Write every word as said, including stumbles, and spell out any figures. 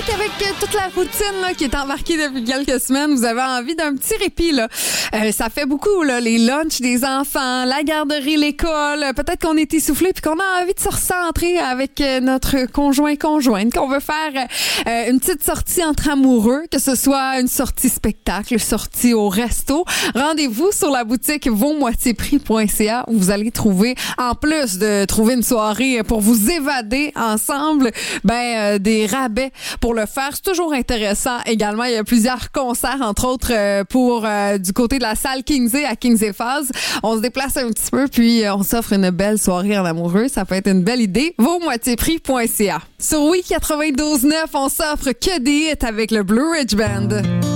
qu'avec toute la routine là, qui est embarquée depuis quelques semaines, vous avez envie d'un petit répit. Là. Euh, ça fait beaucoup, là, les lunchs des enfants, la garderie, l'école. Peut-être qu'on est essoufflé puis qu'on a envie de se recentrer avec notre conjoint-conjointe, qu'on veut faire euh, une petite sortie entre amoureux, que ce soit une sortie spectacle, une sortie au resto. Rendez-vous sur la boutique vos moitiés prix point c a où vous allez trouver, en plus de trouver une soirée pour vous évader ensemble, ben euh, des rabais pour le faire. C'est toujours intéressant. Également, il y a plusieurs concerts, entre autres euh, pour euh, du côté de la salle Kingsley à Kingsley Falls. On se déplace un petit peu puis euh, on s'offre une belle soirée en amoureux. Ça peut être une belle idée. vos moitiés prix point c a. Sur Oui quatre-vingt-douze neuf, on s'offre que des hits avec le Blue Ridge Band.